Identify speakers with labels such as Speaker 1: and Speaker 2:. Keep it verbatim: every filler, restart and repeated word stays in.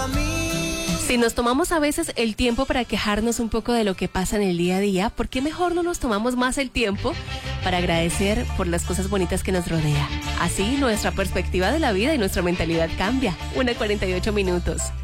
Speaker 1: a mí.
Speaker 2: Si nos tomamos a veces el tiempo para quejarnos un poco de lo que pasa en el día a día, ¿por qué mejor no nos tomamos más el tiempo para agradecer por las cosas bonitas que nos rodea? Así nuestra perspectiva de la vida y nuestra mentalidad cambia. Una cuarenta y ocho minutos.